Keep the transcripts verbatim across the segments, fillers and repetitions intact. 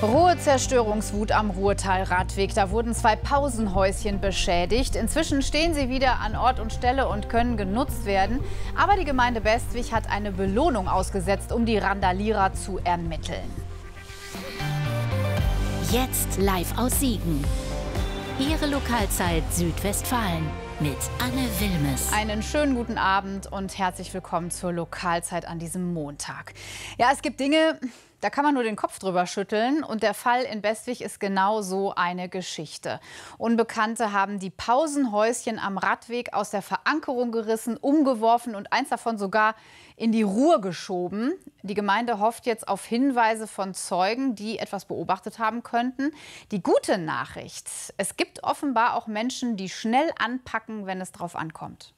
Rohe Zerstörungswut am Ruhrtal-Radweg. Da wurden zwei Pausenhäuschen beschädigt. Inzwischen stehen sie wieder an Ort und Stelle und können genutzt werden. Aber die Gemeinde Bestwig hat eine Belohnung ausgesetzt, um die Randalierer zu ermitteln. Jetzt live aus Siegen. Ihre Lokalzeit Südwestfalen mit Anne Wilmes. Einen schönen guten Abend und herzlich willkommen zur Lokalzeit an diesem Montag. Ja, es gibt Dinge, da kann man nur den Kopf drüber schütteln. Und der Fall in Bestwig ist genau so eine Geschichte. Unbekannte haben die Pausenhäuschen am Radweg aus der Verankerung gerissen, umgeworfen und eins davon sogar in die Ruhr geschoben. Die Gemeinde hofft jetzt auf Hinweise von Zeugen, die etwas beobachtet haben könnten. Die gute Nachricht: Es gibt offenbar auch Menschen, die schnell anpacken, wenn es drauf ankommt.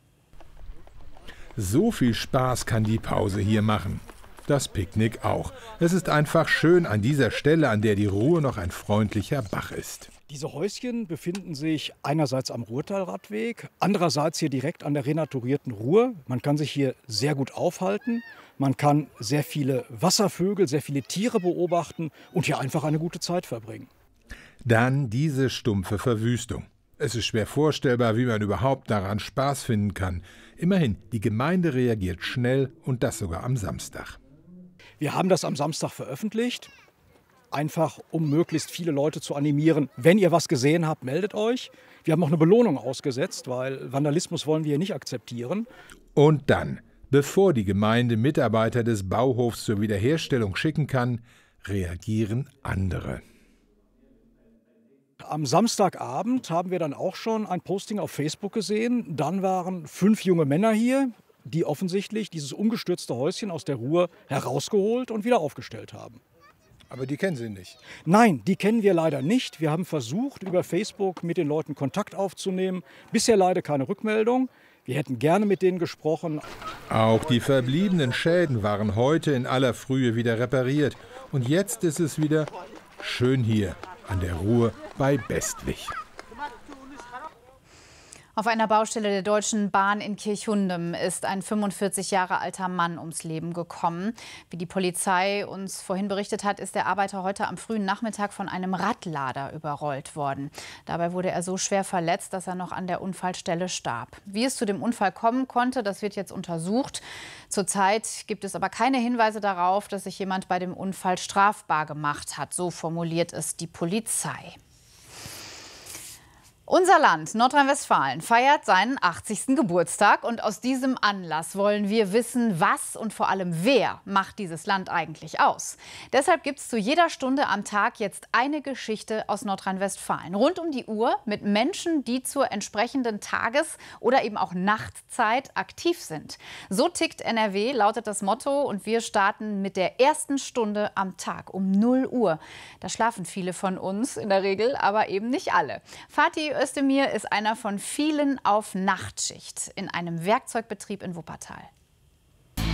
So viel Spaß kann die Pause hier machen. Das Picknick auch. Es ist einfach schön an dieser Stelle, an der die Ruhr noch ein freundlicher Bach ist. Diese Häuschen befinden sich einerseits am Ruhrtal-Radweg, andererseits hier direkt an der renaturierten Ruhr. Man kann sich hier sehr gut aufhalten. Man kann sehr viele Wasservögel, sehr viele Tiere beobachten und hier einfach eine gute Zeit verbringen. Dann diese stumpfe Verwüstung. Es ist schwer vorstellbar, wie man überhaupt daran Spaß finden kann. Immerhin, die Gemeinde reagiert schnell und das sogar am Samstag. Wir haben das am Samstag veröffentlicht, einfach um möglichst viele Leute zu animieren. Wenn ihr was gesehen habt, meldet euch. Wir haben auch eine Belohnung ausgesetzt, weil Vandalismus wollen wir hier nicht akzeptieren. Und dann, bevor die Gemeinde Mitarbeiter des Bauhofs zur Wiederherstellung schicken kann, reagieren andere. Am Samstagabend haben wir dann auch schon ein Posting auf Facebook gesehen. Dann waren fünf junge Männer hier, die offensichtlich dieses umgestürzte Häuschen aus der Ruhr herausgeholt und wieder aufgestellt haben. Aber die kennen Sie nicht? Nein, die kennen wir leider nicht. Wir haben versucht, über Facebook mit den Leuten Kontakt aufzunehmen. Bisher leider keine Rückmeldung. Wir hätten gerne mit denen gesprochen. Auch die verbliebenen Schäden waren heute in aller Frühe wieder repariert. Und jetzt ist es wieder schön hier an der Ruhr bei Bestwig. Auf einer Baustelle der Deutschen Bahn in Kirchhundem ist ein fünfundvierzig Jahre alter Mann ums Leben gekommen. Wie die Polizei uns vorhin berichtet hat, ist der Arbeiter heute am frühen Nachmittag von einem Radlader überrollt worden. Dabei wurde er so schwer verletzt, dass er noch an der Unfallstelle starb. Wie es zu dem Unfall kommen konnte, das wird jetzt untersucht. Zurzeit gibt es aber keine Hinweise darauf, dass sich jemand bei dem Unfall strafbar gemacht hat. So formuliert es die Polizei. Unser Land, Nordrhein-Westfalen, feiert seinen achtzigsten Geburtstag. Und aus diesem Anlass wollen wir wissen, was und vor allem wer macht dieses Land eigentlich aus. Deshalb gibt es zu jeder Stunde am Tag jetzt eine Geschichte aus Nordrhein-Westfalen. Rund um die Uhr mit Menschen, die zur entsprechenden Tages- oder eben auch Nachtzeit aktiv sind. So tickt N R W, lautet das Motto. Und wir starten mit der ersten Stunde am Tag um null Uhr. Da schlafen viele von uns in der Regel, aber eben nicht alle. Fatih Özdemir ist einer von vielen auf Nachtschicht in einem Werkzeugbetrieb in Wuppertal.